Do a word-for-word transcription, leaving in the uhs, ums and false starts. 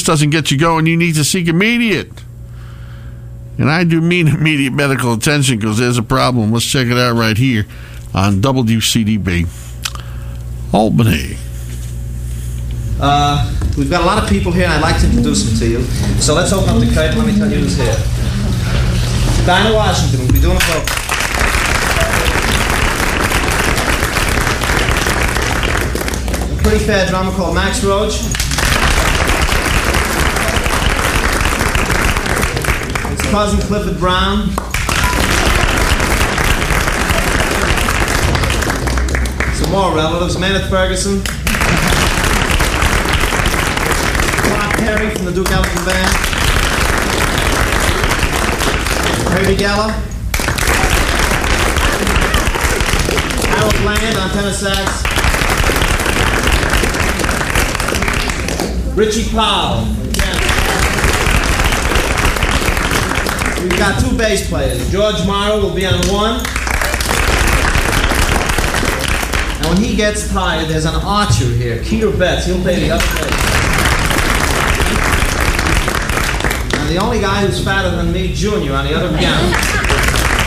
doesn't get you going, you need to seek immediate. And I do mean immediate medical attention because there's a problem. Let's check it out right here on W C D B. Albany. Uh, we've got a lot of people here, and I'd like to introduce them to you. So let's open up the curtain. Let me tell you who's here. Dinah Washington will be doing a vocal. A pretty fair drummer called Max Roach. His cousin Clifford Brown. Some more relatives, Maneth Ferguson. Perry from the Duke Ellington Band. Herbie Geller. Harold Bland on tenor sax. Richie Powell. Again. We've got two bass players. George Morrow will be on one. And when he gets tired, there's an archer here, Keter Betts. He'll play the other bass. The only guy who's fatter than me, Junior, on the other piano.